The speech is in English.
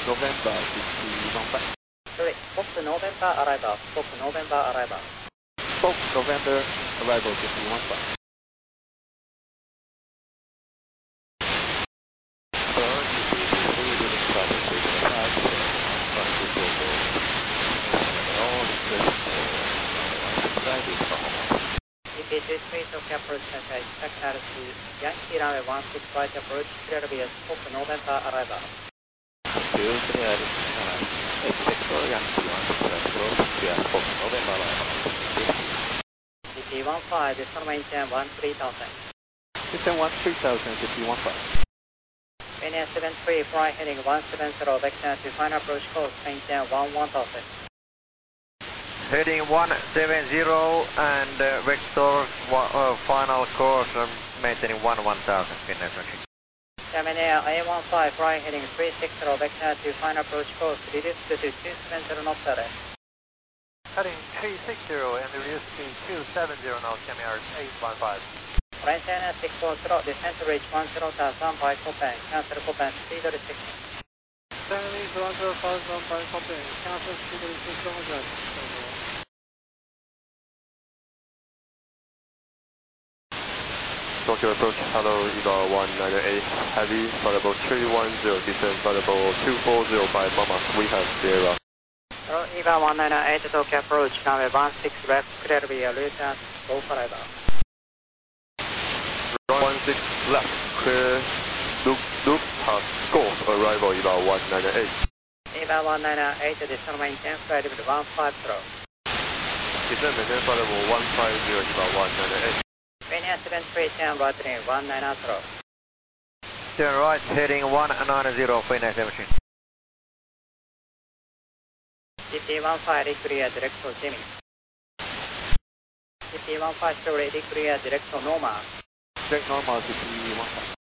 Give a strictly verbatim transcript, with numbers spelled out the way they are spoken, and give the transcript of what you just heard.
November fifty one five. Sorry, Fox November arrival, Fox November arrival. Fox November arrival fifty one five. T P two three Tokyo approach center, expect altitude, Yankee runway one six right approach, clear to be a Fox November arrival. two clear, expect Yankee one six right approach, clear Fox November arrival. T P one five, descend maintain one three thousand. Descend one three thousand, T P one five. Linear seven three, fly heading one seven zero, vector to final approach course, maintain one one thousand. Heading one seven zero and uh, vector uh, final course um, maintaining one one thousand, Finnair Machine. German Air A one five, fly heading three six zero, vector to final approach course, reduced to two seven zero knots at rest. Heading three six zero and reduced to two seven zero knots, German Air eight one five. Flight China six four zero, descent to reach one zero thousand by Copen, cancel Copen, speed restriction. Chinese one zero thousand by Copen, cancel speed restriction. Tokyo approach, hello, E V A one nine eight, heavy, variable three one zero, descent variable two four zero by Mama, we have Sierra. Hello, E V A one nine eight, Tokyo approach, runway one six left, clear to be a route and go for arrival. one six left, clear, loop, loop, pass, course, arrival, E V A one nine eight. E V A one nine eight, descend maintain, flight level one five zero. Descend maintain, variable one five zero, E V A one nine eight. Linear seven three, ten right lane one nine zero. Turn right, heading one nine zero, Finnair Machine. T P one five, clear, direct to Jimmy. T P one five, ready, clear, direct to Norma. Direct normal, T P one five.